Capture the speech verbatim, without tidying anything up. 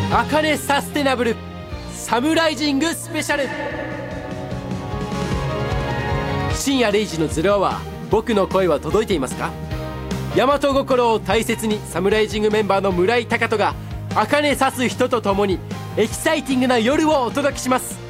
あかねサステナブルサムライジングスペシャル。深夜れいじのズルアワー、僕の声は届いていますか？大和心を大切にサムライジングメンバーの村井貴人があかね刺す人と共にエキサイティングな夜をお届けします。